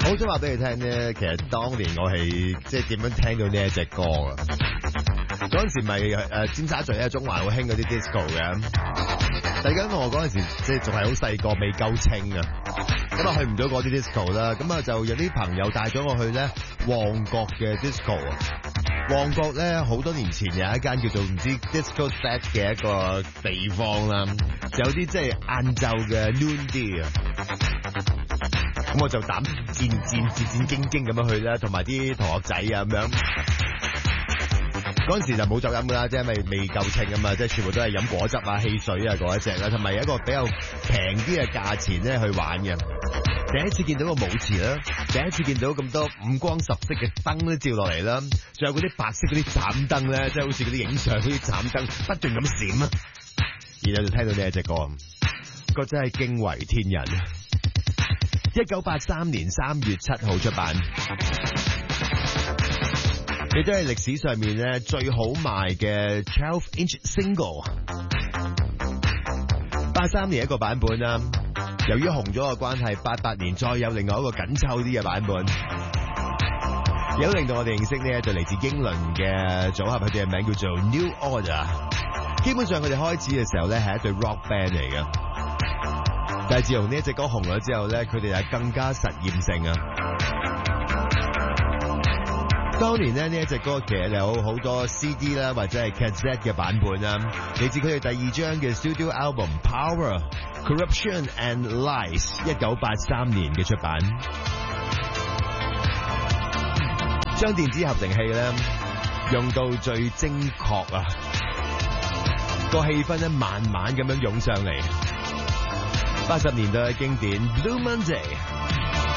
好想話俾你聽咧，其實當年我係即係點樣聽到呢一隻歌啊？嗰陣時咪尖沙咀中環好興嗰啲 disco 嘅，但係因為我嗰陣時即係仲係好細個，未夠稱啊，咁啊去唔到嗰啲 disco 啦，咁啊就有啲朋友帶咗我去咧旺角嘅 disco 啊。旺角咧好多年前有一間叫做唔知 disco set 嘅一個地方啦，就有啲即係晏晝嘅 noon tea 啊。咁我就膽戰兢兢咁樣去啦，同埋啲同學仔啊咁樣。嗰陣時就冇酒飲噶啦，即係因為未夠稱啊嘛，即係全部都係飲果汁啊、汽水啊嗰一隻啦，同埋有一個比較平啲嘅價錢咧去玩嘅。第一次見到個舞池啦，第一次見到咁多五光十色嘅燈都照落嚟啦，仲有嗰啲白色嗰啲盞燈咧，即係好似嗰啲影相嗰啲盞燈不斷咁閃啊，然後就聽到呢一隻歌，個真係驚為天人。1983年3月7號出版，亦都係歷史上面咧最好賣嘅 12-inch single。83年一個版本啦，由於紅咗嘅關係，88年再有另外一個緊湊啲嘅版本，有令到我哋認識呢一隊嚟自英倫嘅組合，佢哋嘅名叫做 New Order。基本上佢哋開始嘅時候咧係一隊 rock band 嚟嘅。但係自從呢一隻歌紅咗之後咧，佢哋係更加實驗性啊！當年咧呢一隻歌其實有好多 CD 啦，或者係 cassette 嘅版本啦，嚟自佢哋第二張嘅 studio album Power、Corruption and Lies，1983年嘅出版。將電子合成器咧用到最精確啊，個氣氛咧慢慢咁樣湧上嚟。80年代嘅經典 Blue Monday。